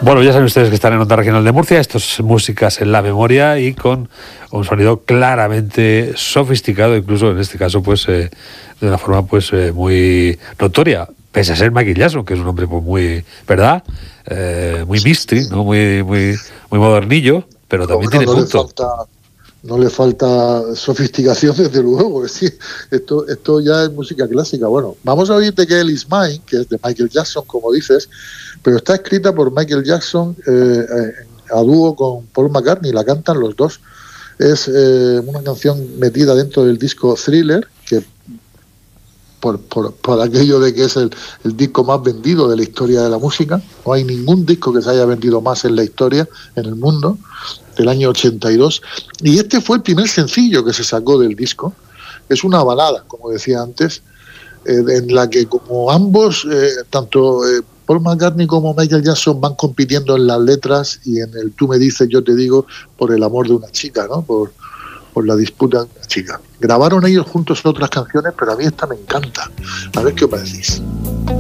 Bueno, ya saben ustedes que están en Onda Regional de Murcia, esto es Músicas en la Memoria y con un sonido claramente sofisticado, incluso en este caso pues de una forma pues muy notoria, pese a ser Michael Jackson, que es un hombre pues muy, ¿verdad? Muy mystery, ¿no? Muy modernillo, pero también tiene punto. No le falta sofisticación, desde luego, es decir, esto ya es música clásica. Bueno, vamos a oír The Girl Is Mine, que es de Michael Jackson, como dices, pero está escrita por Michael Jackson a dúo con Paul McCartney, la cantan los dos. Es una canción metida dentro del disco Thriller, que por aquello de que es el disco más vendido de la historia de la música. No hay ningún disco que se haya vendido más en la historia, en el mundo, del año 82. Y este fue el primer sencillo que se sacó del disco. Es una balada, como decía antes, en la que como ambos, tanto Paul McCartney como Michael Jackson van compitiendo en las letras y en el tú me dices, yo te digo, por el amor de una chica, ¿no? Por la disputa de una chica. Grabaron ellos juntos otras canciones, pero a mí esta me encanta. A ver qué os decís.